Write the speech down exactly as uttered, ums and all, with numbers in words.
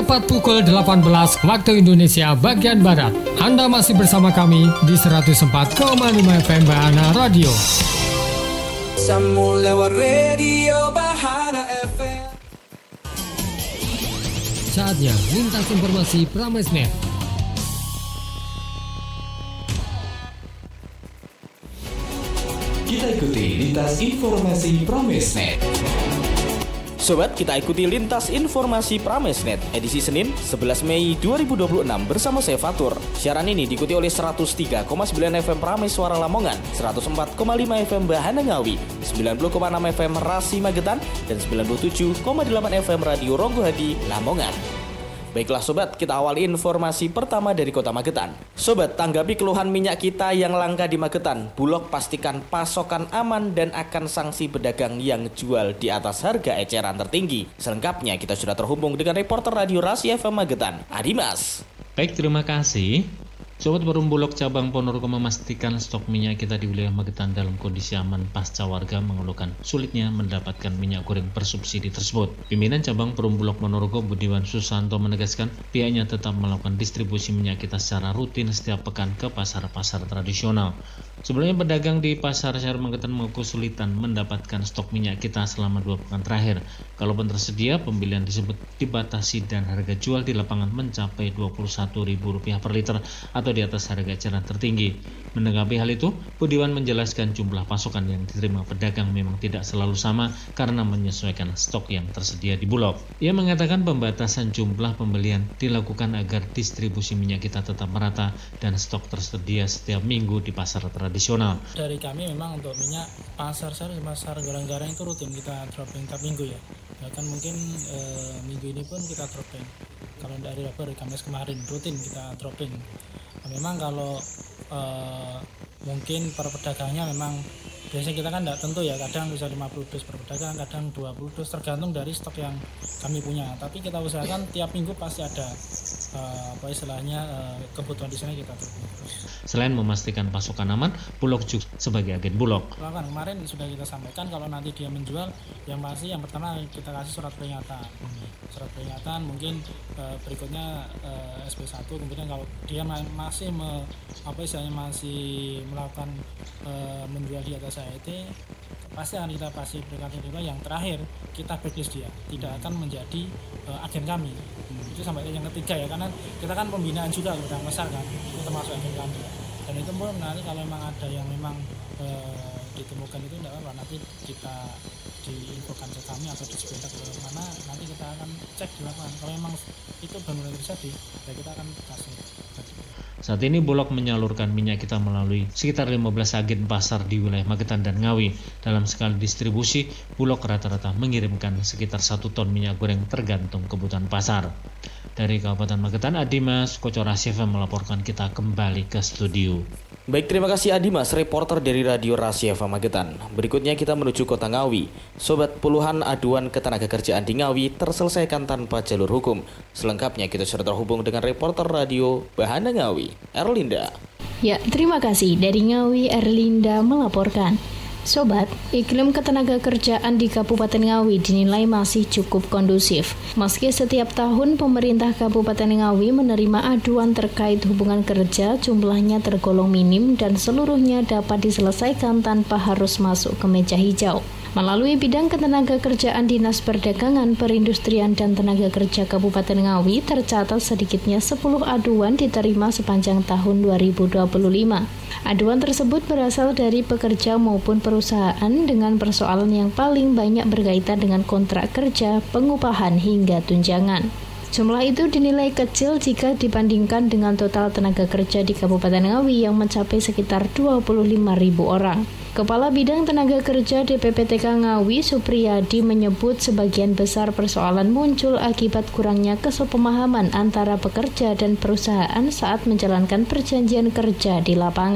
tepat pukul delapan belas waktu Indonesia bagian Barat. Anda masih bersama kami di seratus empat koma lima F M Bahana Radio. Sambung lewat radio Bahana F M. Saatnya lintas informasi Pramesnet. Kita ikuti lintas informasi Pramesnet. Sobat, kita ikuti lintas informasi Pramesnet edisi Senin sebelas Mei dua ribu dua puluh enam bersama saya Fatur. Siaran ini diikuti oleh seratus tiga koma sembilan F M Prames Suara Lamongan, seratus empat koma lima F M Bahana Ngawi, sembilan puluh koma enam F M Rasi Magetan, dan sembilan puluh tujuh koma delapan F M Radio Ronggo Hadi Lamongan. Baiklah sobat, kita awali informasi pertama dari Kota Magetan. Sobat, tanggapi keluhan minyak kita yang langka di Magetan, Bulog pastikan pasokan aman dan akan sanksi pedagang yang jual di atas harga eceran tertinggi. Selengkapnya kita sudah terhubung dengan reporter Radio Rasi F M Magetan, Adimas. Baik, terima kasih. Sobat, Forum Bulog Cabang Ponorogo memastikan stok minyak kita di wilayah Magetan dalam kondisi aman pasca warga mengeluhkan sulitnya mendapatkan minyak goreng bersubsidi tersebut. Pimpinan Cabang Forum Bulog Ponorogo Budiwan Susanto menegaskan pihaknya tetap melakukan distribusi minyak kita secara rutin setiap pekan ke pasar-pasar tradisional. Sebelumnya pedagang di Pasar Syair Magetan mengaku kesulitan mendapatkan stok minyak kita selama dua pekan terakhir. Kalaupun tersedia, pembelian disebut dibatasi dan harga jual di lapangan mencapai dua puluh satu ribu rupiah per liter atau di atas harga eceran tertinggi. Menanggapi hal itu, Budiwan menjelaskan jumlah pasokan yang diterima pedagang memang tidak selalu sama karena menyesuaikan stok yang tersedia di Bulog. Ia mengatakan pembatasan jumlah pembelian dilakukan agar distribusi minyak kita tetap merata dan stok tersedia setiap minggu di pasar tradisional. Dari kami memang untuk minyak pasar sar, pasar garang-garang itu rutin kita dropping tiap minggu ya. Bahkan mungkin e, minggu ini pun kita dropping. Kalau dari Rabu, dari Kamis kemarin rutin kita dropping. Nah, memang kalau e, mungkin per pedagangnya memang biasanya kita kan tidak tentu ya, kadang bisa lima puluh dus per pedagang, kadang dua puluh dus, tergantung dari stok yang kami punya. Tapi kita usahakan tiap minggu pasti ada uh, apa istilahnya uh, kebutuhan di sana kita terus. Selain memastikan pasokan aman, Bulog juga sebagai agen Bulog. Kan kemarin sudah kita sampaikan kalau nanti dia menjual, yang pasti yang pertama kita kasih surat peringatan. Surat peringatan mungkin uh, berikutnya uh, S P satu, kemudian kalau dia ma- masih me, apa istilahnya masih melakukan uh, menjual di atas I T, pasti akan kita kasih peringatan juga. Yang terakhir kita blacklist dia, tidak akan menjadi uh, agen kami. Hmm. Itu sampai yang ketiga ya, karena kita kan pembinaan juga udah besar kan, itu termasuk agen kami. Dan itu pun nanti kalau memang ada yang memang uh, ditemukan itu tidak apa, nanti kita diinfokan ke kami atau disebentar ke mana, nanti kita akan cek di lapangan. Kalau memang itu benar-benar terjadi, ya kita akan kasih. Saat ini Bulog menyalurkan minyak kita melalui sekitar lima belas agen pasar di wilayah Magetan dan Ngawi. Dalam sekali distribusi, Bulog rata-rata mengirimkan sekitar satu ton minyak goreng tergantung kebutuhan pasar. Dari Kabupaten Magetan, Adimas Kocorasi F M melaporkan. Kita kembali ke studio. Baik, terima kasih Adimas, reporter dari Radio Rasi F M Magetan. Berikutnya kita menuju Kota Ngawi. Sobat, puluhan aduan ketenagakerjaan di Ngawi terselesaikan tanpa jalur hukum. Selengkapnya kita sudah terhubung dengan reporter Radio Bahana Ngawi, Erlinda. Ya, terima kasih. Dari Ngawi, Erlinda melaporkan. Sobat, iklim ketenagakerjaan di Kabupaten Ngawi dinilai masih cukup kondusif. Meski setiap tahun pemerintah Kabupaten Ngawi menerima aduan terkait hubungan kerja, jumlahnya tergolong minim dan seluruhnya dapat diselesaikan tanpa harus masuk ke meja hijau. Melalui bidang ketenagakerjaan Dinas Perdagangan, Perindustrian dan Tenaga Kerja Kabupaten Ngawi, tercatat sedikitnya sepuluh aduan diterima sepanjang tahun dua ribu dua puluh lima. Aduan tersebut berasal dari pekerja maupun perusahaan dengan persoalan yang paling banyak berkaitan dengan kontrak kerja, pengupahan hingga tunjangan. Jumlah itu dinilai kecil jika dibandingkan dengan total tenaga kerja di Kabupaten Ngawi yang mencapai sekitar dua puluh lima ribu orang. Kepala Bidang Tenaga Kerja D P P T K Ngawi, Supriyadi, menyebut sebagian besar persoalan muncul akibat kurangnya kesepemahaman antara pekerja dan perusahaan saat menjalankan perjanjian kerja di lapangan.